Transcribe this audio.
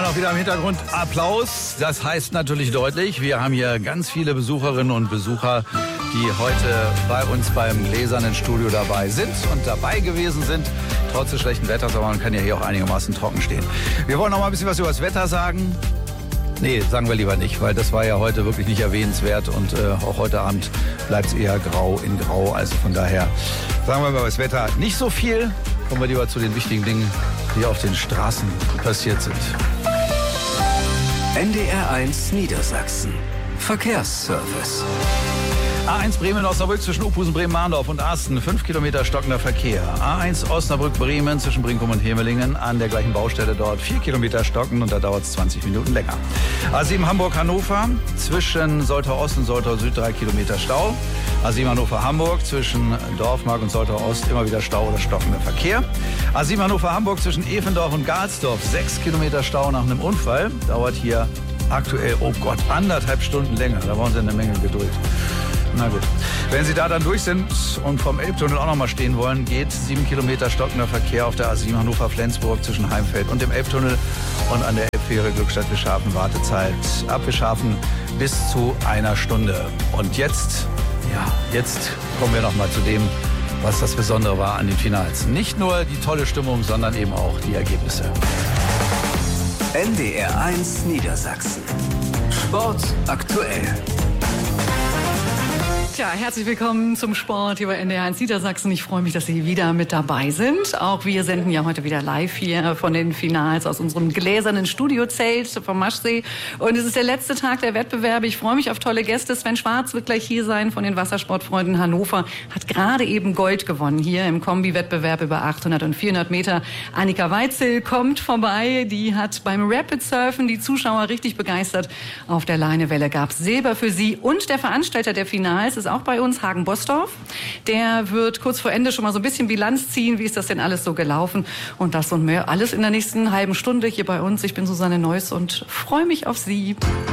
auch wieder im Hintergrund Applaus. Das heißt natürlich deutlich, wir haben hier ganz viele Besucherinnen und Besucher, die heute bei uns beim gläsernen Studio dabei sind und dabei gewesen sind, trotz des schlechten Wetters, aber man kann ja hier auch einigermaßen trocken stehen. Wir wollen noch mal ein bisschen was über das Wetter sagen. Nee, sagen wir lieber nicht, weil das war ja heute wirklich nicht erwähnenswert und auch heute Abend bleibt es eher grau in grau. Also von daher sagen wir über das Wetter nicht so viel. Kommen wir lieber zu den wichtigen Dingen, die auf den Straßen passiert sind. NDR1 Niedersachsen. Verkehrsservice. A1 Bremen-Osnabrück zwischen Uphusen, Bremen-Mahndorf und Asten. 5 Kilometer stockender Verkehr. A1 Osnabrück-Bremen zwischen Brinkum und Hemelingen. An der gleichen Baustelle dort 4 Kilometer stocken und da dauert es 20 Minuten länger. A7 Hamburg-Hannover zwischen Soltau-Ost und Soltau-Süd 3 Kilometer Stau. A7 Hannover-Hamburg zwischen Dorfmark und Soltau-Ost immer wieder Stau oder stockender Verkehr. A7 Hannover-Hamburg zwischen Efendorf und Galsdorf 6 Kilometer Stau nach einem Unfall. Dauert hier aktuell, oh Gott, 1,5 Stunden länger. Da brauchen Sie eine Menge Geduld. Na gut. Wenn Sie da dann durch sind und vom Elbtunnel auch noch mal stehen wollen, geht 7 Kilometer stockender Verkehr auf der A7 Hannover-Flensburg zwischen Heimfeld und dem Elbtunnel und an der Elbfähre Glückstadt-Wischhafen Wartezeit ab Wischhafen bis zu 1 Stunde. Und jetzt kommen wir noch mal zu dem, was das Besondere war an den Finals. Nicht nur die tolle Stimmung, sondern eben auch die Ergebnisse. NDR1 Niedersachsen. Sport aktuell. Tja, herzlich willkommen zum Sport hier bei NDR1 Niedersachsen. Ich freue mich, dass Sie wieder mit dabei sind. Auch wir senden ja heute wieder live hier von den Finals aus unserem gläsernen Studiozelt vom Maschsee. Und es ist der letzte Tag der Wettbewerbe. Ich freue mich auf tolle Gäste. Sven Schwarz wird gleich hier sein von den Wassersportfreunden Hannover. Hat gerade eben Gold gewonnen hier im Kombi-Wettbewerb über 800 und 400 Meter. Annika Weitzel kommt vorbei. Die hat beim Rapid Surfen die Zuschauer richtig begeistert. Auf der Leinewelle gab es Silber für sie. Und der Veranstalter der Finals ist auch bei uns, Hagen Bosdorf. Der wird kurz vor Ende schon mal so ein bisschen Bilanz ziehen. Wie ist das denn alles so gelaufen? Und das und mehr alles in der nächsten halben Stunde hier bei uns. Ich bin Susanne Neuss und freue mich auf Sie.